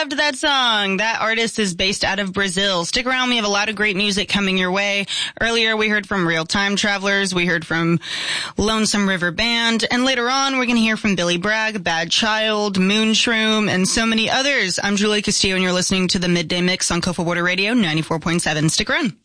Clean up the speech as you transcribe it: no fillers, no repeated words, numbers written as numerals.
loved that song. That artist is based out of Brazil. Stick around. We have a lot of great music coming your way. Earlier, we heard from Real Time Travelers. We heard from Lonesome River Band. And later on, we're going to hear from Billy Bragg, Bad Child, Moonshroom, and so many others. I'm Julie Castillo, and you're listening to the Midday Mix on Coastal Border Radio 94.7. Stick around.